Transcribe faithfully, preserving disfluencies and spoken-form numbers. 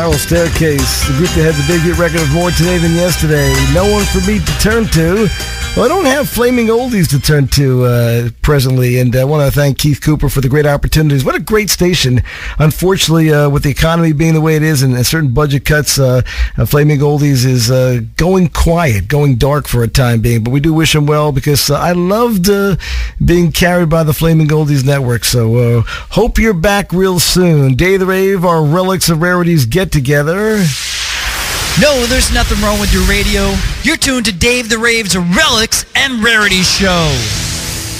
Spiral Staircase, the group that had the big hit record of More Today Than Yesterday. No one for me to turn to. Well, I don't have flaming oldies to turn to uh, presently, and I want to thank Keith Cooper for the great opportunities. What a great station. Unfortunately, uh, with the economy being the way it is and, and certain budget cuts, uh, uh, Flaming Oldies is uh, going quiet, going dark for a time being. But we do wish him well because uh, I loved uh, being carried by the Flaming Oldies network. So uh, hope you're back real soon. Day of the Rave, our Relics of Rarities get-together. No, there's nothing wrong with your radio. You're tuned to Dave the Rave's Relics and Rarities Show.